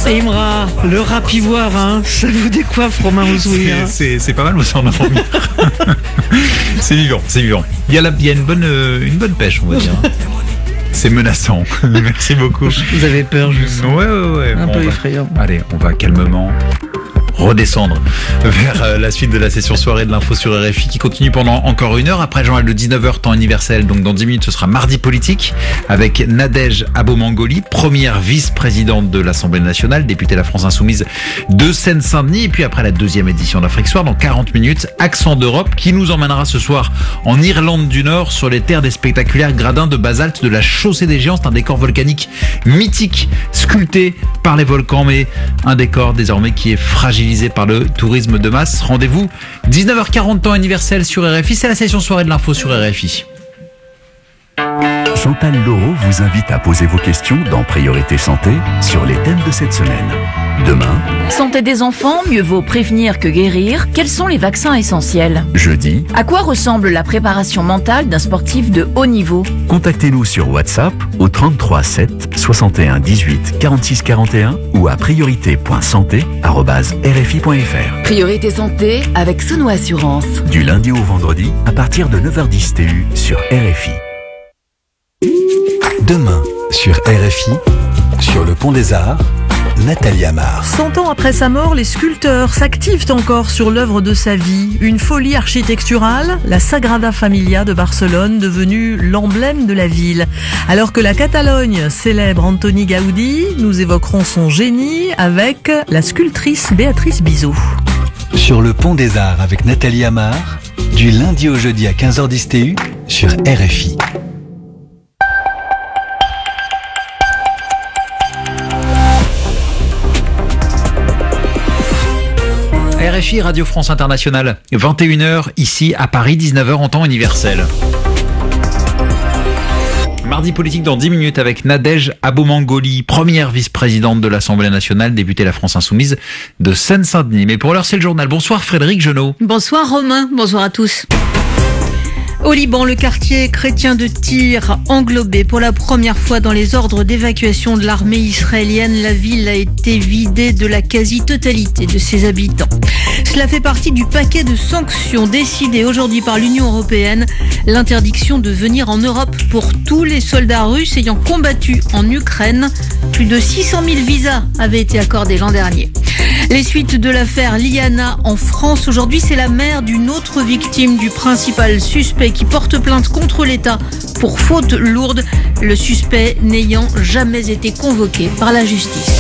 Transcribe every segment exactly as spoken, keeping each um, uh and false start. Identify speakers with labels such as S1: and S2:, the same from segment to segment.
S1: Et Imra, le rapivoire, hein, ça vous décoiffe, Romain Ozoui. Hein.
S2: C'est, c'est pas mal, mais sans endormir. C'est vivant, c'est vivant. Il y a, la, il y a une, bonne, une bonne pêche, on va dire. C'est menaçant. Merci beaucoup.
S1: Vous avez peur, je sens.
S2: Ouais, ouais, ouais.
S1: Un
S2: bon,
S1: peu
S2: va...
S1: effrayant.
S2: Allez, on va calmement redescendre vers la suite de la session soirée de l'info sur R F I qui continue pendant encore une heure. Après le journal de dix-neuf heures temps universel, donc dans dix minutes ce sera mardi politique avec Nadège Abomangoli, première vice-présidente de l'Assemblée nationale, députée de la France Insoumise de Seine-Saint-Denis. Et puis après la deuxième édition d'Afrique Soir, dans quarante minutes, Accent d'Europe qui nous emmènera ce soir en Irlande du Nord sur les terres des spectaculaires gradins de basalte de la Chaussée des Géants. C'est un décor volcanique mythique, sculpté par les volcans, mais un décor désormais qui est fragile par le tourisme de masse. Rendez-vous dix-neuf heures quarante temps universel sur R F I. C'est la session soirée de l'info sur R F I.
S3: Chantal Laureau vous invite à poser vos questions dans Priorité Santé sur les thèmes de cette semaine. Demain,
S4: santé des enfants, mieux vaut prévenir que guérir. Quels sont les vaccins essentiels?
S3: jeudi,
S4: À quoi ressemble la préparation mentale d'un sportif de haut niveau?
S3: contactez-nous sur WhatsApp au trente-trois sept soixante et un dix-huit quarante-six quarante et un ou à priorité point santé arobase r f i point f r.
S4: Priorité santé avec Sono Assurance.
S3: Du lundi au vendredi à partir de neuf heures dix T U sur R F I.
S5: Demain, sur R F I, sur le Pont des Arts, Nathalie Amar.
S1: Cent ans après sa mort, les sculpteurs s'activent encore sur l'œuvre de sa vie. Une folie architecturale, la Sagrada Familia de Barcelone, devenue l'emblème de la ville. Alors que la Catalogne célèbre Antoni Gaudi, nous évoquerons son génie avec la sculptrice Béatrice Bizot.
S5: Sur le Pont des Arts avec Nathalie Amar, du lundi au jeudi à quinze heures dix T U sur R F I.
S2: R F I, Radio France Internationale, vingt et une heures ici à Paris, dix-neuf heures en temps universel. Mardi politique dans dix minutes avec Nadège Abomangoli, première vice-présidente de l'Assemblée nationale, députée de la France Insoumise de Seine-Saint-Denis. Mais pour l'heure, c'est le journal. Bonsoir Frédéric Genot.
S6: Bonsoir Romain, bonsoir à tous. Au Liban, le quartier chrétien de Tyr englobé pour la première fois dans les ordres d'évacuation de l'armée israélienne. La ville a été vidée de la quasi-totalité de ses habitants. Cela fait partie du paquet de sanctions décidées aujourd'hui par l'Union européenne. L'interdiction de venir en Europe pour tous les soldats russes ayant combattu en Ukraine. Plus de six cent mille visas avaient été accordés l'an dernier. Les suites de l'affaire Liana en France. Aujourd'hui, c'est la mère d'une autre victime du principal suspect qui porte plainte contre l'État pour faute lourde, le suspect n'ayant jamais été convoqué par la justice.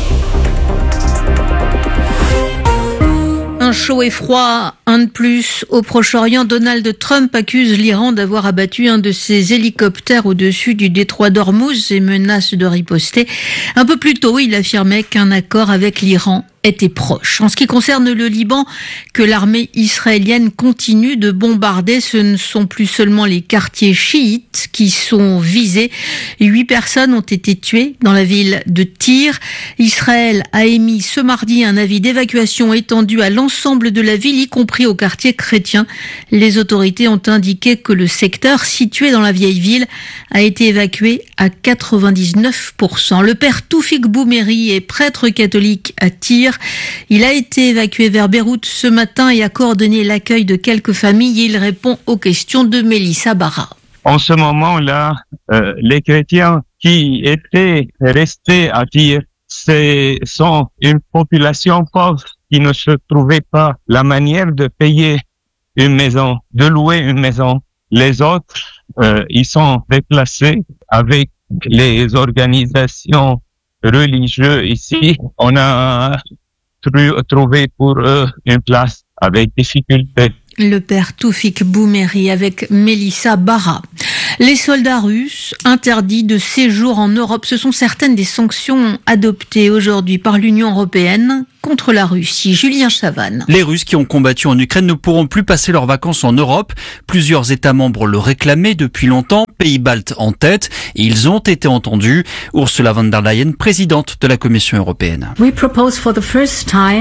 S6: Un chaud et froid, un de plus. Au Proche-Orient, Donald Trump accuse l'Iran d'avoir abattu un de ses hélicoptères au-dessus du détroit d'Ormuz et menace de riposter. Un peu plus tôt, il affirmait qu'un accord avec l'Iran était proche. En ce qui concerne le Liban, que l'armée israélienne continue de bombarder, ce ne sont plus seulement les quartiers chiites qui sont visés. Huit personnes ont été tuées dans la ville de Tyr. Israël a émis ce mardi un avis d'évacuation étendu à l'ensemble de la ville, y compris au quartier chrétien. Les autorités ont indiqué que le secteur situé dans la vieille ville a été évacué à quatre-vingt-dix-neuf pour cent. Le père Toufik Boumeri est prêtre catholique à Tyr. Il a été évacué vers Beyrouth ce matin et a coordonné l'accueil de quelques familles. Il répond aux questions de Mélissa Barra.
S7: En ce moment-là, euh, les chrétiens qui étaient restés à Tyr, c'est sont une population pauvre qui ne se trouvait pas la manière de payer une maison, de louer une maison. Les autres, euh, ils sont déplacés avec les organisations religieuses ici. On a tru- trouvé pour eux une place avec difficulté.
S6: Le père Toufik Boumeri avec Mélissa Barra. Les soldats russes interdits de séjour en Europe, ce sont certaines des sanctions adoptées aujourd'hui par l'Union européenne contre la Russie. Julien Chavannes.
S8: Les Russes qui ont combattu en Ukraine ne pourront plus passer leurs vacances en Europe. Plusieurs États membres le réclamaient depuis longtemps, pays baltes en tête, et ils ont été entendus. Ursula von der Leyen, présidente de la Commission européenne.
S9: We propose for the first time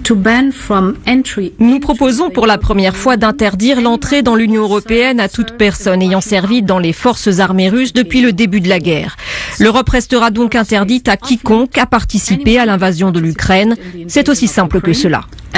S9: Nous proposons pour la première fois d'interdire l'entrée dans l'Union européenne à toute personne ayant servi dans les forces armées russes depuis le début de la guerre. L'Europe restera donc interdite à quiconque a participé à l'invasion de l'Ukraine. C'est aussi simple que cela.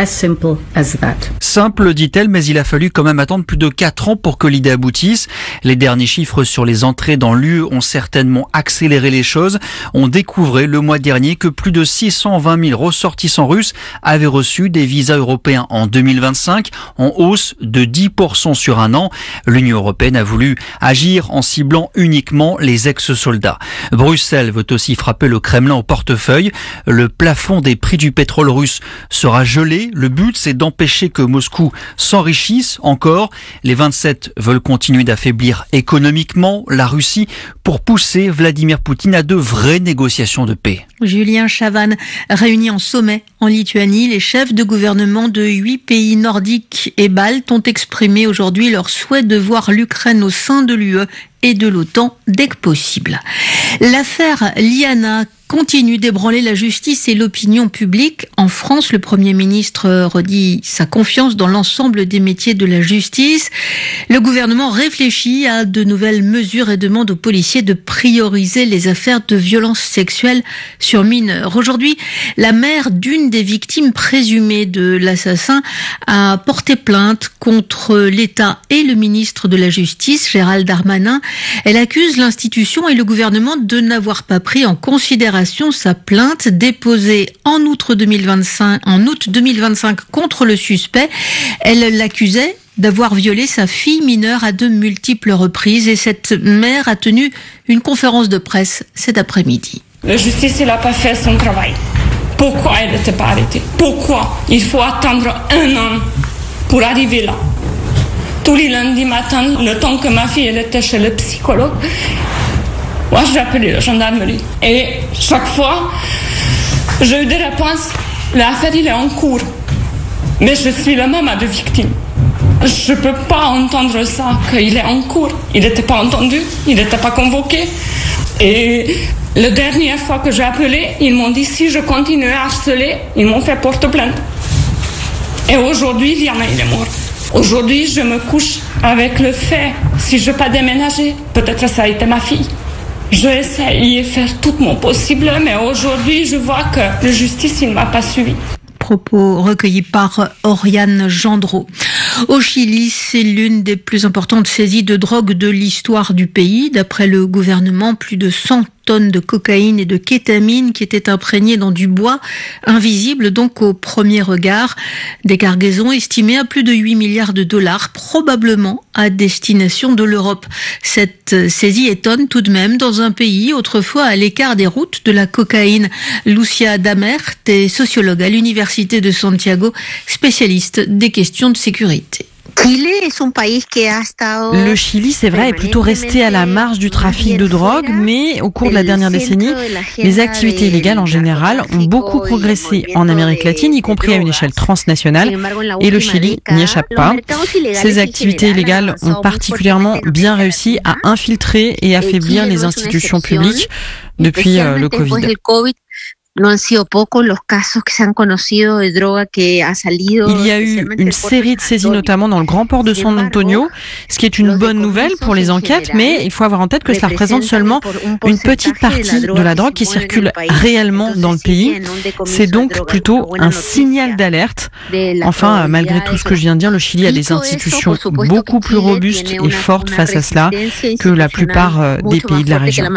S8: Simple, dit-elle, mais il a fallu quand même attendre plus de quatre ans pour que l'idée aboutisse. Les derniers chiffres sur les entrées dans l'U E ont certainement accéléré les choses. On découvrait le mois dernier que plus de six cent vingt mille ressortissants russes avaient reçu des visas européens en deux mille vingt-cinq, en hausse de dix pour cent sur un an. L'Union européenne a voulu agir en ciblant uniquement les ex-soldats. Bruxelles veut aussi frapper le Kremlin au portefeuille. Le plafond des prix du pétrole russe sera gelé. Le but, c'est d'empêcher que Moscou s'enrichisse encore. Les vingt-sept veulent continuer d'affaiblir économiquement la Russie pour pousser Vladimir Poutine à de vraies négociations de paix.
S6: Julien Chavannes, réunis en sommet en Lituanie, les chefs de gouvernement de huit pays nordiques et baltes ont exprimé aujourd'hui leur souhait de voir l'Ukraine au sein de l'U E et de l'OTAN dès que possible. L'affaire Liana continue d'ébranler la justice et l'opinion publique. En France, le Premier ministre redit sa confiance dans l'ensemble des métiers de la justice. Le gouvernement réfléchit à de nouvelles mesures et demande aux policiers de prioriser les affaires de violences sexuelles sur mineurs. Aujourd'hui, la mère d'une des victimes présumées de l'assassin a porté plainte contre l'État et le ministre de la Justice, Gérald Darmanin. Elle accuse l'institution et le gouvernement de n'avoir pas pris en considération sa plainte déposée en août deux mille vingt-cinq, en août deux mille vingt-cinq contre le suspect. Elle l'accusait d'avoir violé sa fille mineure à de multiples reprises et cette mère a tenu une conférence de presse cet après-midi.
S10: La justice n'a pas fait son travail. Pourquoi elle n'était pas arrêtée? Pourquoi il faut attendre un an pour arriver là? Tous les lundis matins, le temps que ma fille elle était chez le psychologue, moi, j'ai appelé la gendarmerie. Et chaque fois, j'ai eu des réponses. L'affaire, il est en cours. Mais je suis la maman de victime. Je ne peux pas entendre ça, qu'il est en cours. Il n'était pas entendu, il n'était pas convoqué. Et la dernière fois que j'ai appelé, ils m'ont dit si je continue à harceler, ils m'ont fait porte plainte. Et aujourd'hui, Liana, il est mort. Aujourd'hui, je me couche avec le fait, si je n'ai pas déménagé, peut-être ça a été ma fille. Je essaye de faire tout mon possible, mais aujourd'hui, je vois que la justice, il ne m'a pas suivi.
S6: Propos recueillis par Oriane Gendreau. Au Chili, c'est l'une des plus importantes saisies de drogue de l'histoire du pays. D'après le gouvernement, plus de cent tonnes de cocaïne et de kétamine qui étaient imprégnées dans du bois, invisible donc au premier regard. Des cargaisons estimées à plus de huit milliards de dollars, probablement à destination de l'Europe. Cette saisie étonne tout de même dans un pays autrefois à l'écart des routes de la cocaïne. Lucia Damert est sociologue à l'Université de Santiago, spécialiste des questions de sécurité.
S11: Le Chili, c'est vrai, est plutôt resté à la marge du trafic de drogue, mais au cours de la dernière décennie, les activités illégales en général ont beaucoup progressé en Amérique latine, y compris à une échelle transnationale, et le Chili n'y échappe pas. Ces activités illégales ont particulièrement bien réussi à infiltrer et affaiblir les institutions publiques depuis euh, le Covid.
S12: No han sido pocos los casos que se han conocido de droga que ha salido.
S11: Il y a eu une série de saisies, notamment dans le grand port de San Antonio, ce qui est une bonne nouvelle pour les enquêtes, mais il faut avoir en tête que cela représente seulement une petite partie de la drogue qui circule réellement dans le pays. C'est donc plutôt un signal d'alerte. Enfin, malgré tout ce que je viens de dire, le Chili a des institutions beaucoup plus robustes et fortes face à cela que la plupart des pays de la région.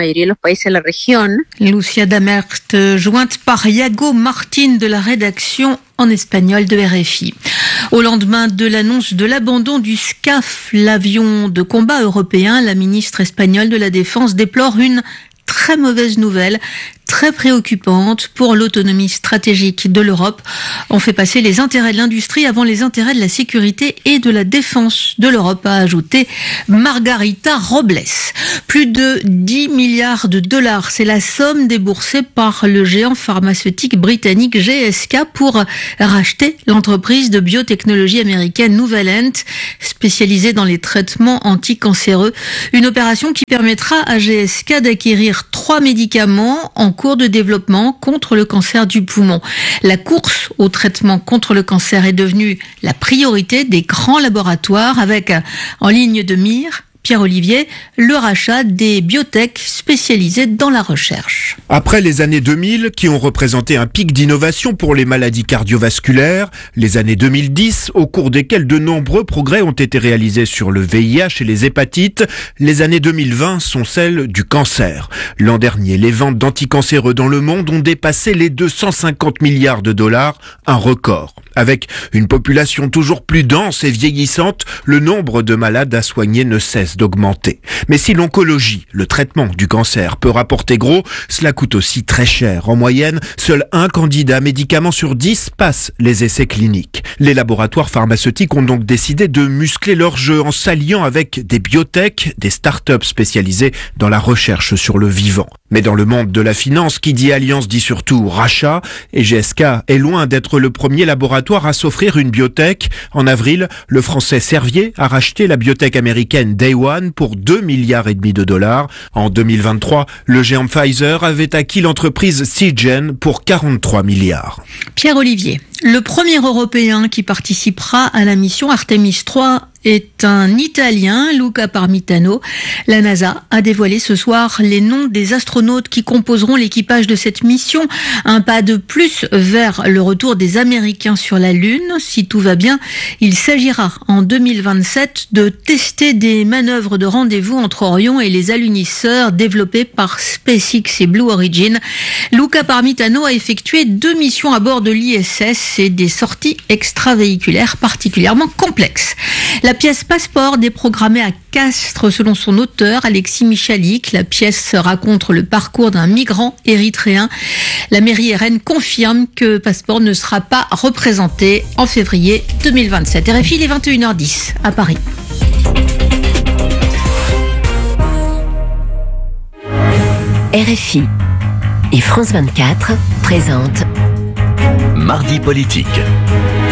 S6: Lucia Damert, jointe par Iago Martin de la rédaction en espagnol de R F I. Au lendemain de l'annonce de l'abandon du SCAF, l'avion de combat européen, la ministre espagnole de la Défense déplore une très mauvaise nouvelle, très préoccupante pour l'autonomie stratégique de l'Europe. On fait passer les intérêts de l'industrie avant les intérêts de la sécurité et de la défense de l'Europe, a ajouté Margarita Robles. Plus de dix milliards de dollars, c'est la somme déboursée par le géant pharmaceutique britannique G S K pour racheter l'entreprise de biotechnologie américaine Nuvalent, spécialisée dans les traitements anticancéreux. Une opération qui permettra à G S K d'acquérir trois médicaments en cours de développement contre le cancer du poumon. La course au traitement contre le cancer est devenue la priorité des grands laboratoires avec, en ligne de mire, Pierre-Olivier, le rachat des biotech spécialisées dans la recherche.
S13: Après les années deux mille, qui ont représenté un pic d'innovation pour les maladies cardiovasculaires, les années deux mille dix, au cours desquelles de nombreux progrès ont été réalisés sur le V I H et les hépatites, les années deux mille vingt sont celles du cancer. L'an dernier, les ventes d'anticancéreux dans le monde ont dépassé les deux cent cinquante milliards de dollars, un record. Avec une population toujours plus dense et vieillissante, le nombre de malades à soigner ne cesse d'augmenter. Mais si l'oncologie, le traitement du cancer, peut rapporter gros, cela coûte aussi très cher. En moyenne, seul un candidat médicament sur dix passe les essais cliniques. Les laboratoires pharmaceutiques ont donc décidé de muscler leur jeu en s'alliant avec des biotech, des startups spécialisées dans la recherche sur le vivant. Mais dans le monde de la finance, qui dit alliance dit surtout rachat, et G S K est loin d'être le premier laboratoire à s'offrir une biotech. En avril, le français Servier a racheté la biotech américaine Day One pour deux milliards et demi de dollars. En deux mille vingt-trois, le géant Pfizer avait acquis l'entreprise Seagen pour quarante-trois milliards.
S6: Pierre-Olivier, le premier Européen qui participera à la mission Artemis trois est un Italien, Luca Parmitano. La NASA a dévoilé ce soir les noms des astronautes qui composeront l'équipage de cette mission. Un pas de plus vers le retour des Américains sur la Lune. Si tout va bien, il s'agira en deux mille vingt-sept de tester des manœuvres de rendez-vous entre Orion et les alunisseurs développés par SpaceX et Blue Origin. Luca Parmitano a effectué deux missions à bord de l'I S S et des sorties extravéhiculaires particulièrement complexes. La pièce Passeport déprogrammée à Castres selon son auteur Alexis Michalik. La pièce raconte le parcours d'un migrant érythréen. La mairie R N confirme que Passeport ne sera pas représenté en février deux mille vingt-sept. R F I, il est vingt et une heures dix à Paris.
S14: R F I et France vingt-quatre présentent
S3: Mardi politique.